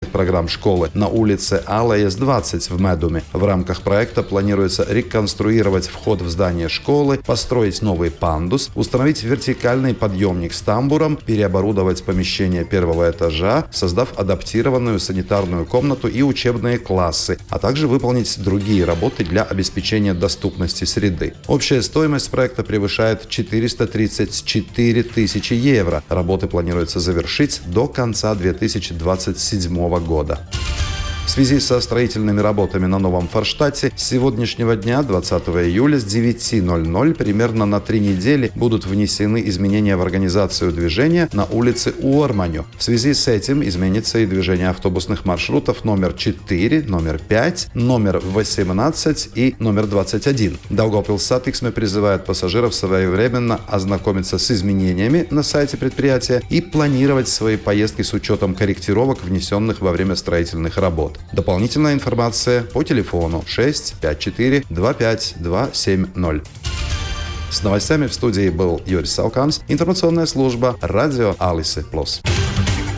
программ школы на улице Алаес 20 в Медуме. В рамках проекта планируется реконструировать вход в здание школы, построить новый пандус, установить вертикальный подъемник с тамбуром, переоборудовать помещение первого этажа, создав адаптированную санитарную комнату и учебные классы, а также выполнить другие работы для обеспечения доступности среды. Общая стоимость проекта превышает 434 тысячи евро. Работы планируется завершить до конца 2027 года. В связи со строительными работами на Новом Форштадте с сегодняшнего дня, 20 июля, с 9:00 примерно на 3 недели будут внесены изменения в организацию движения на улице Уорманю. В связи с этим изменится и движение автобусных маршрутов номер 4, номер 5, номер 18 и номер 21. Daugavpils призывает пассажиров своевременно ознакомиться с изменениями на сайте предприятия и планировать свои поездки с учетом корректировок, внесенных во время строительных работ. Дополнительная информация по телефону 654 25 270. С новостями в студии был Юрий Сауканс, информационная служба радио Алисы Плюс.